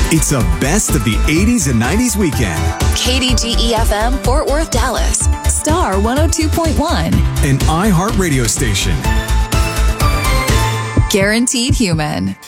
It's a best of the 80s and 90s weekend. KDGE-FM, Fort Worth, Dallas. Star 102.1. An iHeart radio station. Guaranteed Human.